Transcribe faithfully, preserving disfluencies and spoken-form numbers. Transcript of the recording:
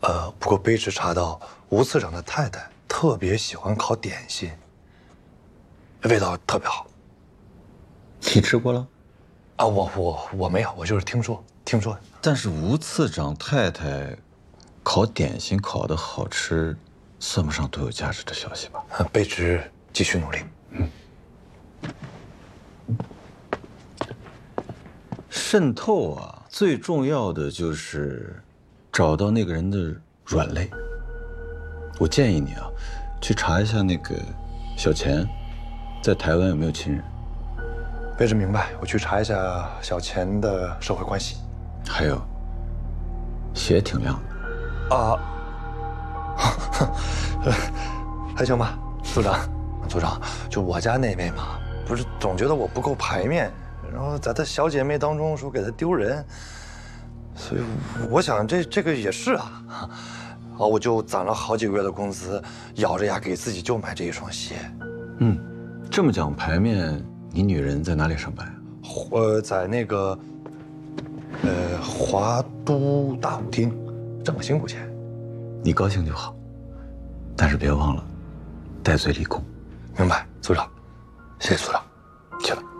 呃，不过卑职查到吴次长的太太特别喜欢烤点心，味道特别好。 你吃过了？ 啊，我我我没有，我就是听说听说。 但是吴次长太太烤点心烤得好吃，算不上多有价值的消息吧？ 呃，卑职继续努力。嗯。 渗透啊，最重要的就是找到那个人的软肋。我建议你啊，去查一下那个小钱在台湾有没有亲人。 卑职明白，我去查一下小钱的社会关系。 还有，血挺亮的。 啊，还行吧，组长。组长，就我家那位嘛，不是总觉得我不够排面，然后在她小姐妹当中说给她丢人，所以我想这这个也是啊。啊，我就攒了好几个月的工资，咬着牙给自己就买这一双鞋。 嗯，这么讲排面，你女人在哪里上班啊？ 呃，在那个，呃，华都大舞厅，挣个辛苦钱。 你高兴就好，但是别忘了，戴罪立功。 明白，组长，谢谢组长，去了。